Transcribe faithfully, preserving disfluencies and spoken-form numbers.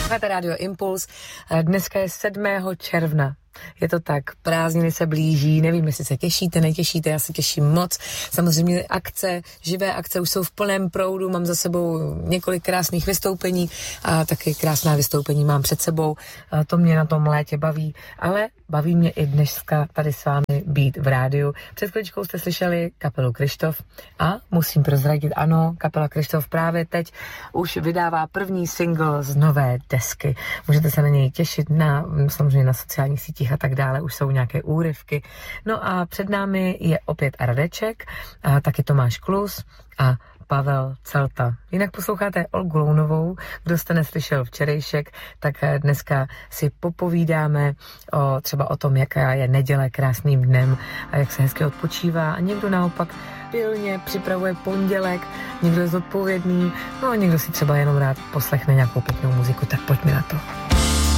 Posloucháte Radio Impuls. Dneska je sedmého června. Je to tak, prázdniny se blíží, nevím, jestli se těšíte, netěšíte, já se těším moc. Samozřejmě akce, živé akce už jsou v plném proudu, mám za sebou několik krásných vystoupení a taky krásná vystoupení mám před sebou. A to mě na tom létě baví, ale baví mě i dneska tady s vámi být v rádiu. Před chvíličkou jste slyšeli kapelu Kryštof a musím prozradit, ano, kapela Kryštof právě teď už vydává první single z nové desky. Můžete se na něj těšit na, samozřejmě na sociálních sítích a tak dále, už jsou nějaké úryvky. No a před námi je opět Radeček, a taky Tomáš Klus a Pavel Celta. Jinak posloucháte Olgu Lounovou, kdo jste neslyšel včerejšek, tak dneska si popovídáme o, třeba o tom, jaká je neděle krásným dnem a jak se hezky odpočívá a někdo naopak pilně připravuje pondělek, někdo je zodpovědný, no a někdo si třeba jenom rád poslechne nějakou pěknou muziku, tak pojďme na to.